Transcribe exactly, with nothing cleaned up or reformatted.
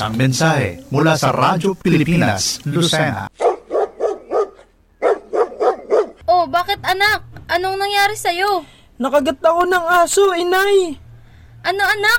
Isang mensahe mula sa Radyo Pilipinas, Lucena. Oh, bakit anak? Anong nangyari sa'yo? Nakagat ako ng aso, inay. Ano anak?